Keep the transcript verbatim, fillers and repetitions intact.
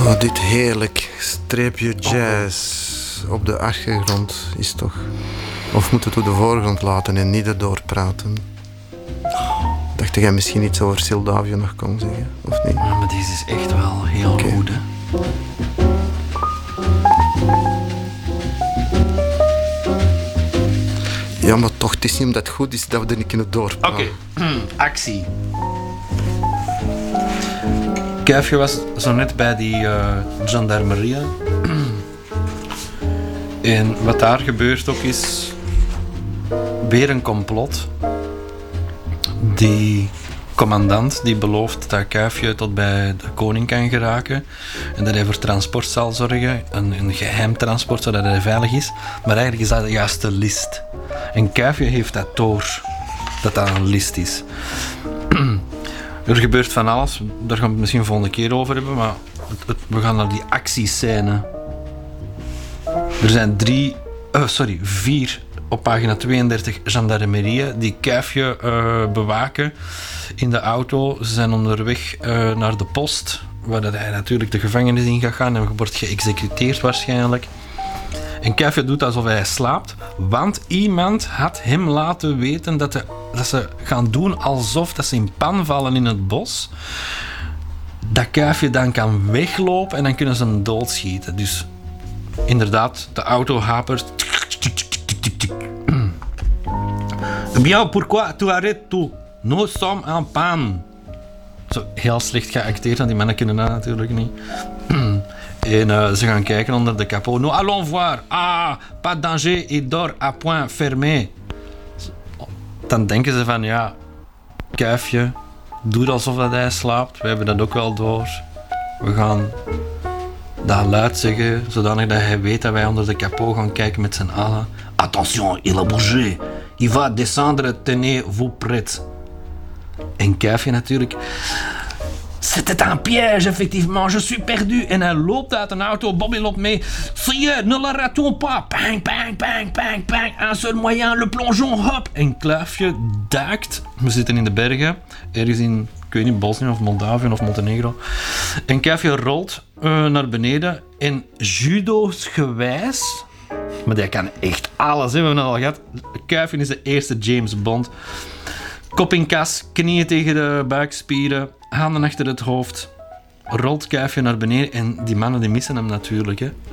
Oh, dit heerlijk streepje jazz op de achtergrond is toch... Of moet het op de voorgrond laten en niet erdoor praten? Dacht jij misschien iets over Sildavio nog kon zeggen, of niet? Ja, maar deze is echt wel heel okay. goed, hè. Ja, maar toch, het is niet omdat het goed is dat we er niet kunnen doorpraten. Oké, okay. Actie. Kuifje was zo net bij die uh, gendarmerie. En wat daar gebeurt ook is... weer een complot. Die commandant die belooft dat Kuifje tot bij de koning kan geraken. En dat hij voor transport zal zorgen. Een, een geheim transport, zodat hij veilig is. Maar eigenlijk is dat de juiste list. En Kuifje heeft dat door. Dat dat een list is. Er gebeurt van alles. Daar gaan we het misschien volgende keer over hebben. Maar het, het, we gaan naar die actiescène. Er zijn drie... Oh, sorry, vier... op pagina tweeëndertig gendarmerieën die Kuifje uh, bewaken in de auto. Ze zijn onderweg uh, naar de post, waar dat hij natuurlijk de gevangenis in gaat gaan en wordt geëxecuteerd waarschijnlijk. En Kuifje doet alsof hij slaapt, want iemand had hem laten weten dat, de, dat ze gaan doen alsof dat ze in pan vallen in het bos. Dat Kuifje dan kan weglopen en dan kunnen ze hem doodschieten. Dus inderdaad, de auto hapert. Bien, pourquoi tu arrêtes tout? Nous sommes en panne. Zo heel slecht geacteerd, want die mannen kunnen dat natuurlijk niet. En uh, ze gaan kijken onder de capot. Nous allons voir. Ah, pas danger, il dort à point fermé. Dan denken ze van, ja, Kuifje, doe alsof dat hij slaapt. We hebben dat ook wel door. We gaan dat luid zeggen, zodanig dat hij weet dat wij onder de capot gaan kijken met z'n allen. Attention, il a bougé. Il va descendre, tenez-vous prêts. En Kuifje natuurlijk. C'était un piège, effectivement, je suis perdu. En hij loopt uit een auto, Bobby loopt mee. Sire, ne la ratons pas. Bang, bang, bang, bang, bang. Un seul moyen, le plongeon, hop. En Kuifje duikt. We zitten in de bergen, ergens in, ik weet niet, Bosnië of Moldavië of Montenegro. En Kuifje rolt uh, naar beneden. En judo's gewijs... Maar die kan echt alles, hè. We hebben het al gehad. Kuifje is de eerste James Bond. Kop in kas, knieën tegen de buikspieren, handen achter het hoofd. Rolt Kuifje naar beneden en die mannen die missen hem natuurlijk. Hè.